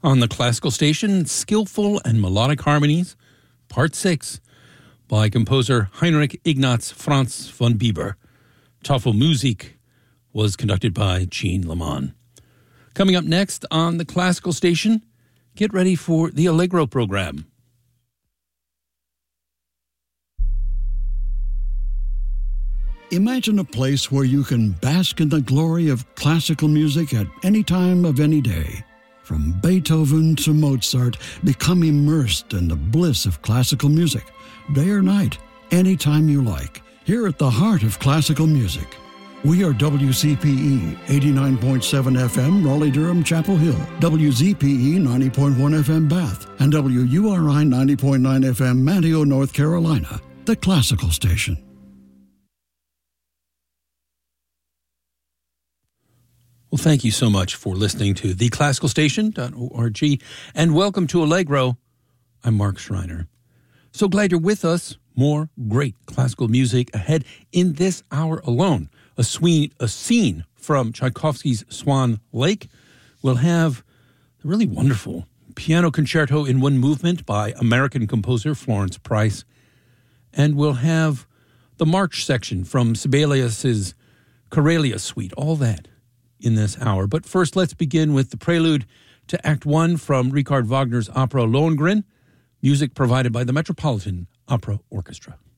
On the classical station, Skillful and Melodic Harmonies, Part 6, by composer Heinrich Ignaz Franz von Bieber. Tafelmusik was conducted by Jean Leman. Coming up next on the classical station, get ready for the Allegro program. Imagine a place where you can bask in the glory of classical music at any time of any day. From Beethoven to Mozart, become immersed in the bliss of classical music, day or night, anytime you like, here at the heart of classical music. We are WCPE 89.7 FM, Raleigh-Durham, Chapel Hill, WZPE 90.1 FM, Bath, and WURI 90.9 FM, Manteo, North Carolina, the classical station. Well, thank you so much for listening to theclassicalstation.org, and welcome to Allegro. I'm Mark Schreiner. So glad you're with us. More great classical music ahead in this hour alone. A scene from Tchaikovsky's Swan Lake. We'll have a really wonderful piano concerto in one movement by American composer Florence Price. And we'll have the march section from Sibelius's Karelia Suite. All that in this hour. But first, let's begin with the prelude to Act 1 from Richard Wagner's opera Lohengrin, music provided by the Metropolitan Opera Orchestra.